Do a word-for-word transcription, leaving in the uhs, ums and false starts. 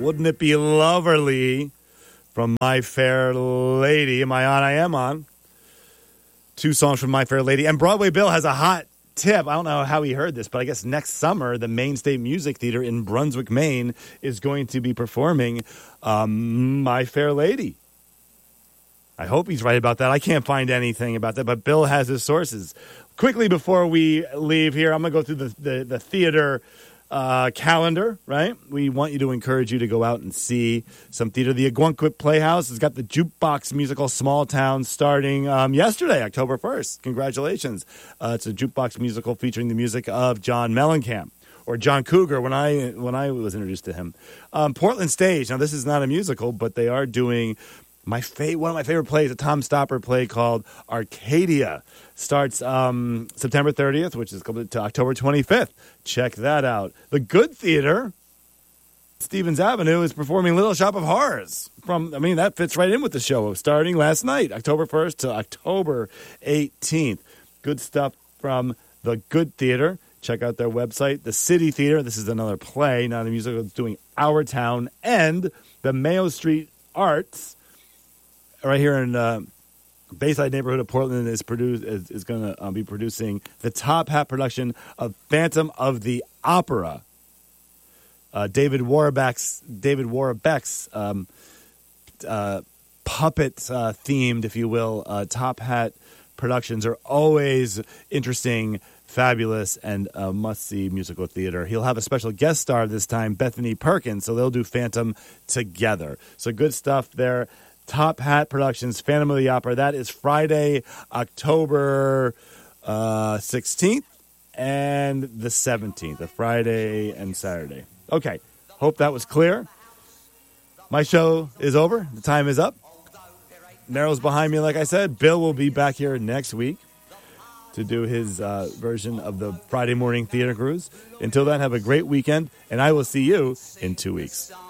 Wouldn't It Be Loverly from My Fair Lady. Am I on? I am on. Two songs from My Fair Lady. And Broadway Bill has a hot tip. I don't know how he heard this, but I guess next summer, the Maine State Music Theater in Brunswick, Maine, is going to be performing um, My Fair Lady. I hope he's right about that. I can't find anything about that, but Bill has his sources. Quickly before we leave here, I'm going to go through the, the, the theater uh, calendar, right? We want you to encourage you to go out and see some theater. The Aguanquit Playhouse has got the Jukebox musical Small Town starting um, yesterday, October first. Congratulations. Uh, it's a jukebox musical featuring the music of John Mellencamp, or John Cougar when I when I was introduced to him. Um, Portland Stage. Now, this is not a musical, but they are doing my fa- one of my favorite plays, a Tom Stopper play called Arcadia. Starts um, September thirtieth, which is coming to October twenty-fifth. Check that out. The Good Theater, Stevens Avenue, is performing Little Shop of Horrors. From, I mean, that fits right in with the show, starting last night, October first to October eighteenth. Good stuff from The Good Theater. Check out their website. The City Theater, this is another play, not a musical, it's doing Our Town. And the Mayo Street Arts, right here in uh, Bayside neighborhood of Portland, is produced is, is going to uh, be producing the Top Hat production of Phantom of the Opera. Uh, David Warbeck's David Warbeck's um, uh, puppet uh, themed, if you will, uh, Top Hat productions are always interesting, fabulous, and uh, must-see musical theater. He'll have a special guest star this time, Bethany Perkins, so they'll do Phantom together. So good stuff there. Top Hat Productions, Phantom of the Opera. That is Friday, October uh, sixteenth and the seventeenth, a Friday and Saturday. Okay, hope that was clear. My show is over. The time is up. Meryl's behind me, like I said. Bill will be back here next week to do his uh, version of the Friday morning theater cruise. Until then, have a great weekend, and I will see you in two weeks.